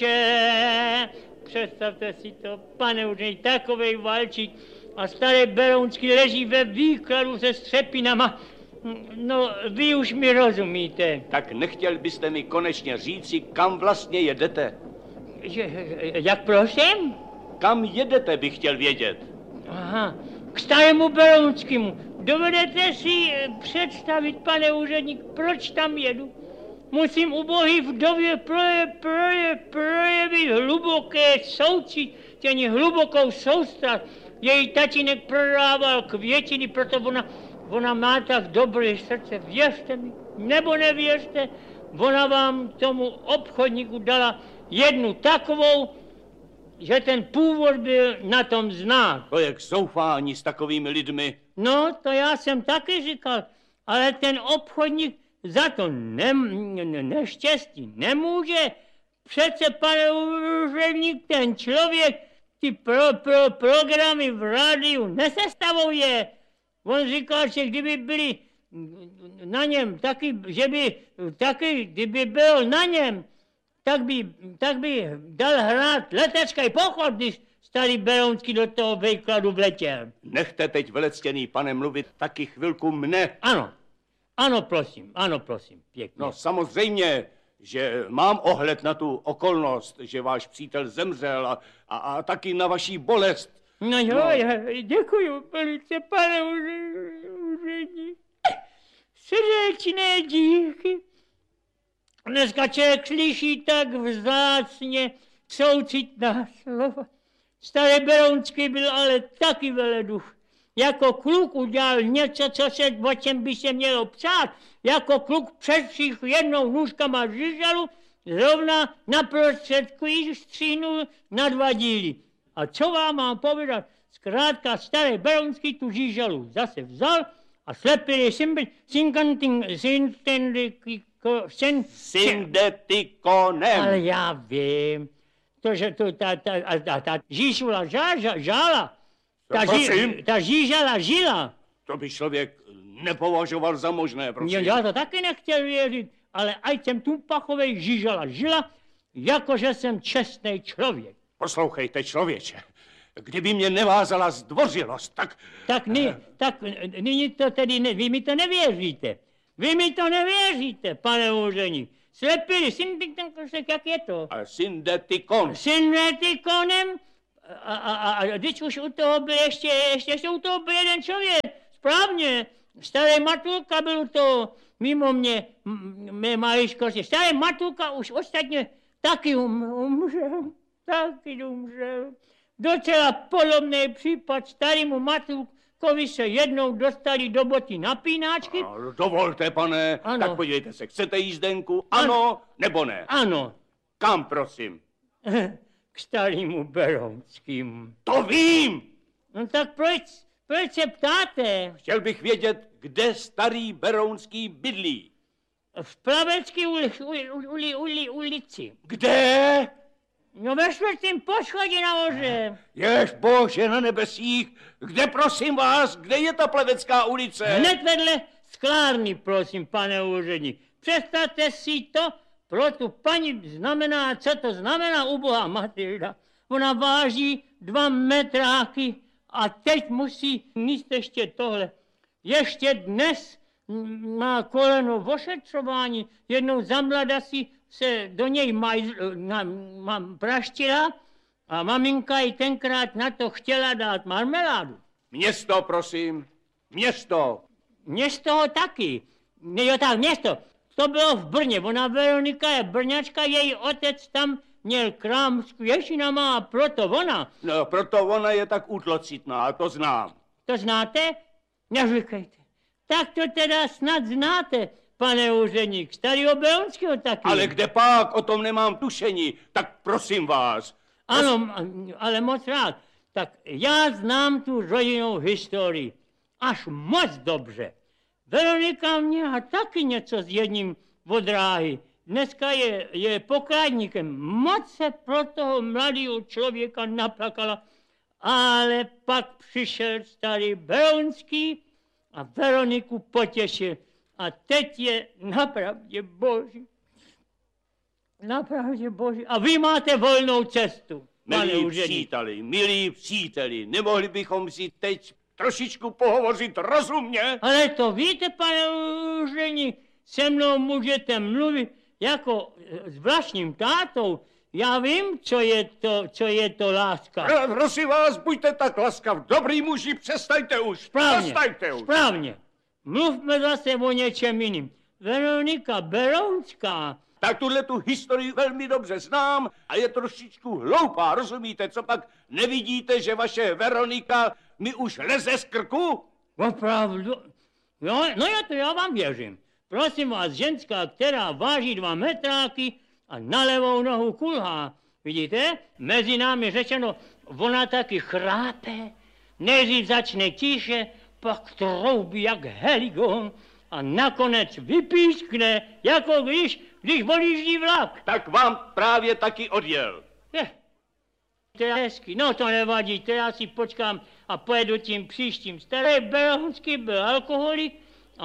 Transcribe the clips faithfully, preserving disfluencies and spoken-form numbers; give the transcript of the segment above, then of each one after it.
Představte si to, pane úředník, takovej valčík a staré Berounský leží ve výkladu se střepinama. No, vy už mi rozumíte. Tak nechtěl byste mi konečně říci, kam vlastně jedete? Že, jak prosím? Kam jedete, bych chtěl vědět. Aha, k starému Berounskému. Dovedete si představit, pane úředník, proč tam jedu? Musím ubohý vdově proje, proje, projevit hluboké soucítění, hlubokou soustrast. Její tatínek prodával květiny, proto ona, ona má tak dobré srdce. Věřte mi, nebo nevěřte, ona vám tomu obchodníku dala jednu takovou, že ten původ byl na tom znát. To je k zoufání s takovými lidmi. No, to já jsem taky říkal, ale ten obchodník za to ne, ne, neštěstí nemůže. Přece, pane úředník, ten člověk ty pro, pro, programy v rádiu nesestavuje. On říkal, že kdyby byli na něm taky, že by taky, kdyby byl na něm, tak by, tak by dal hrát letecký pochod, když starý Berounský do toho výkladu vletěl. Nechte teď, velectěný pane, mluvit taky chvilku mne. Ano, ano, prosím, ano, prosím, pěkně. No samozřejmě, že mám ohled na tu okolnost, že váš přítel zemřel a, a, a taky na vaší bolest. No jo, no. Já děkuju velice, pane úředník. Srdečné díky. Dneska člověk slyší tak vzácně soucitná slova. Starý Berounský byl ale taky veleduch. Jako kluk udělal něco, co se, o čem by se mělo psát. Jako kluk přestřih jednou nůžkama žížalu, zrovna na prostředku ji střínul na dva díly. A co vám mám povědat? Zkrátka starý Berounský tu žížalu zase vzal a slepili syndetikonem. Ale já vím, to, že to, ta, ta, ta, ta žížula žáža, žála, ta, ži, ta žížala žila. To by člověk nepovažoval za možné, prosím. Já to taky nechtěl věřit, ale ať jsem tu pachovej žížala žila, jakože jsem čestný člověk. Poslouchejte, člověče, kdyby mě nevázala zdvořilost, tak... Tak, ne, tak nyní to tedy, ne, vy mi to nevěříte. Vy mi to nevěříte, pane úředník. Slepili, syndetikonem, jak je to? A syndetikon. Syndetikonem? A, a, a, a když už u toho byl ještě, ještě, ještě u toho byl jeden člověk. Správně. Starý Matulka byl u toho, mimo mě, mé maličkosti. Starý Matulka už ostatně taky um, umřel. Taky umřel. Docela podobný případ starému Matulkovi se jednou dostali do boty napínáčky. A, dovolte, pane, ano. Tak podívejte se, chcete jízdenku? Ano, ano nebo ne? Ano. Kam, prosím? K starému Berounskému. To vím! No tak proč, proč se ptáte? Chtěl bych vědět, kde starý Berounský bydlí. V Plavecké uli, uli, uli, uli, ulici. Kde? No ve čtvrtém poschodí nahoře. Jež bože na nebesích, kde prosím vás, kde je ta Plavecká ulice? Hned vedle sklárny, prosím, pane úředník. Představte si to, pro tu paní znamená, co to znamená ubohá Matilda. Ona váží dva metráky a teď musí mít ještě tohle. Ještě dnes má koleno v ošetřování, jednou za mlada si se do něj maj, na, ma, praštila a maminka ji tenkrát na to chtěla dát marmeládu. Město, prosím, město. Město taky. Jo, tak, město. To bylo v Brně. Ona Veronika je Brňačka, její otec tam měl krám s kvěšinama a proto ona. No, proto ona je tak útlocitná, to znám. To znáte? Neříkejte. Tak to teda snad znáte, pane úředník, starýho Berounského taky. Ale kde pak, o tom nemám tušení, tak prosím vás. Ano, ale moc rád. Tak já znám tu rodinnou historii. Až moc dobře. Veronika měla taky něco s jedním vodráhy. Dneska je, je pokladníkem. Moc se pro toho mladého člověka naplakala. Ale pak přišel starý Berounský a Veroniku potěšil. A teď je napravdě boží. Napravdě bože. A vy máte volnou cestu, pane Milí úředník. příteli, milí příteli, nemohli bychom si teď trošičku pohovořit rozumně? Ale to víte, pane úředník, se mnou můžete mluvit jako s vlastním tátou. Já vím, co je to, co je to láska. Pro- Prosím vás, buďte tak laskav, dobrý muži, přestaňte už, Správně, přestaňte už. správně. Mluvme zase o něčem jiným. Veronika Berounská. Tak tuhle tu historii velmi dobře znám a je trošičku hloupá, rozumíte? Co pak nevidíte, že vaše Veronika mi už leze z krku? Opravdu? Jo, no já to já vám věřím. Prosím vás, ženská, která váží dva metráky a na levou nohu kulhá. Vidíte? Mezi námi řečeno, ona taky chrápe, nejdřív začne tiše, pak troubí jak heligon a nakonec vypískne, jako když, když odjíždí vlak. Tak vám právě taky odjel. Je, to je hezky, no to nevadí, to já si počkám a pojedu tím příštím. Starý Berounský byl alkoholik a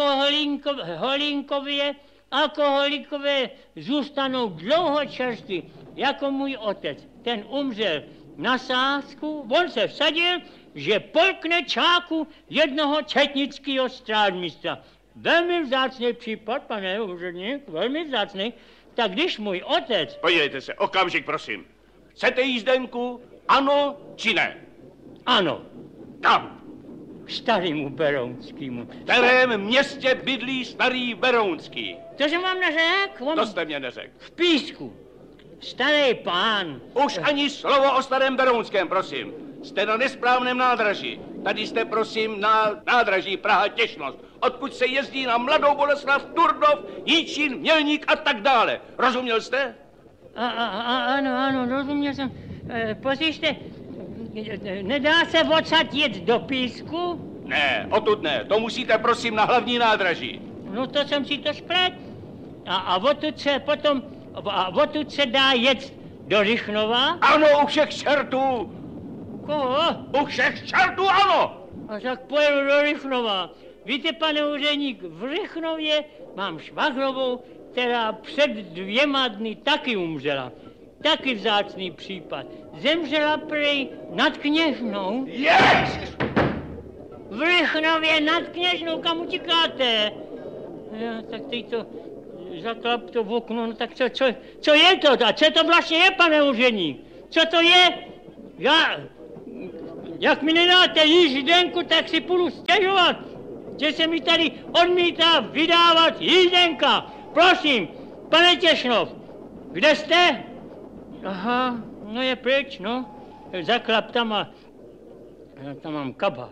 alkoholinkově, alkoholikové zůstanou dlouho čerství, jako můj otec. Ten umřel na sázku, on se vsadil, že polkne čáku jednoho četnického strádmistra. Velmi vzácný případ, pane úředník, velmi vzácný. Tak když můj otec... Podívejte se, okamžik, prosím. Chcete jízdenku? Ano či ne? Ano, Kam? starýmu Berounskému. V kterém městě bydlí starý Berounský? To jsem vám neřekl? On To jste mě neřekl. v Písku. Starý pán. Už ani slovo o starém Berounském, prosím. Jste na nesprávném nádraží. Tady jste, prosím, na nádraží Praha-Těšnost, odkud se jezdí na Mladou Boleslav, Turdov, Jíčín, Mělník a tak dále. Rozuměl jste? A, a, a, ano, ano, rozuměl jsem. E, Pozřište, nedá se odsad jet do Písku? Ne, odtud ne. To musíte, prosím, na hlavní nádraží. No to jsem si to splet. A, a odtud se potom, a odtud se dá jet do Rychnova? Ano, u všech čertů. Koho? U všech čertů, ano. A tak pojedu do Rychnova. Víte, pane úředník, v Rychnově mám švagrovou, která před dvěma dny taky umřela. Taky vzácný případ. Zemřela prej nad Kněžnou. Ježiš! V Rychnově nad Kněžnou, kam utíkáte? Ja, tak teď to zaklap to v okno, no tak co, co, co je to? A co to vlastně je, pane úředník? Co to je? Já, jak mi nedáte jízdenku, tak si půjdu stěžovat, že se mi tady odmítá vydávat jízdenka. Prosím, pane Těšnov, kde jste? Aha, no je pryč, no. Zaklap tam a já tam mám kabát.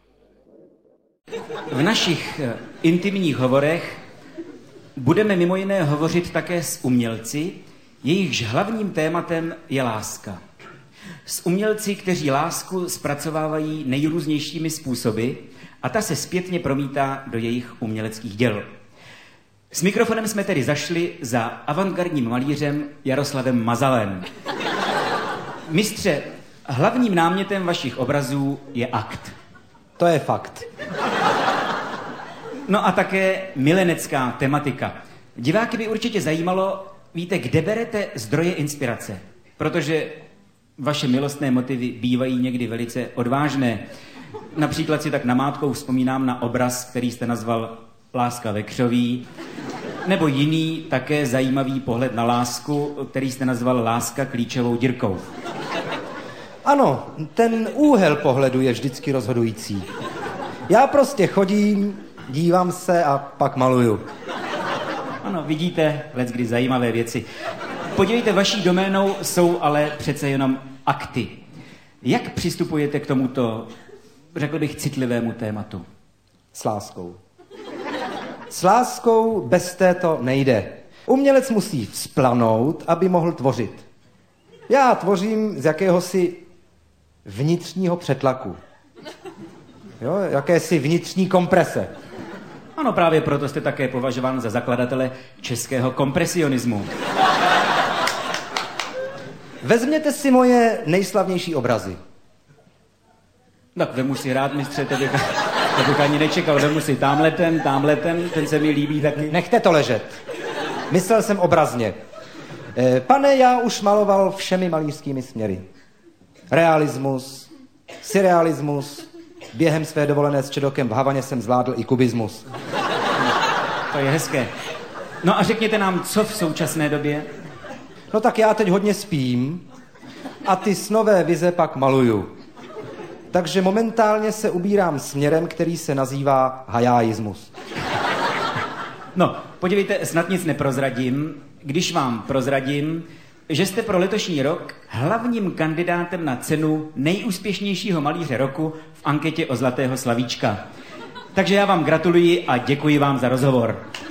V našich eh, intimních hovorech budeme mimo jiné hovořit také s umělci, jejichž hlavním tématem je láska. S umělci, kteří lásku zpracovávají nejrůznějšími způsoby a ta se zpětně promítá do jejich uměleckých děl. S mikrofonem jsme tedy zašli za avantgardním malířem Jaroslavem Mazalem. Mistře, hlavním námětem vašich obrazů je akt. To je fakt. No a také milenecká tematika. Diváky by určitě zajímalo, víte, kde berete zdroje inspirace, protože vaše milostné motivy bývají někdy velice odvážné. Například si tak namátkou vzpomínám na obraz, který jste nazval Láska ve křoví, nebo jiný také zajímavý pohled na lásku, který jste nazval Láska klíčovou dírkou. Ano, ten úhel pohledu je vždycky rozhodující. Já prostě chodím, dívám se a pak maluju. Ano, vidíte, leckdy zajímavé věci. Podívejte, vaší doménou jsou ale přece jenom akty. Jak přistupujete k tomuto, řekl bych, citlivému tématu? S láskou. S láskou bez této nejde. Umělec musí vzplanout, aby mohl tvořit. Já tvořím z jakéhosi vnitřního přetlaku. Jo, jakési vnitřní komprese. Ano, právě proto jste také považován za zakladatele českého kompresionismu. Vezměte si moje nejslavnější obrazy. Tak vemu si rád, mistře, to bych, to bych ani nečekal. Vemu si támhle ten, támhle ten, ten se mi líbí taky. Nechte to ležet. Myslel jsem obrazně. E, pane, já už maloval všemi malířskými směry. Realismus, surrealismus, během své dovolené s Čedokem v Havaně jsem zvládl i kubismus. To je hezké. No a řekněte nám, co v současné době? No tak já teď hodně spím a ty snové vize pak maluju. Takže momentálně se ubírám směrem, který se nazývá hajáismus. No, podívejte, snad nic neprozradím, když vám prozradím, že jste pro letošní rok hlavním kandidátem na cenu nejúspěšnějšího malíře roku v anketě o Zlatého slavíčka. Takže já vám gratuluji a děkuji vám za rozhovor.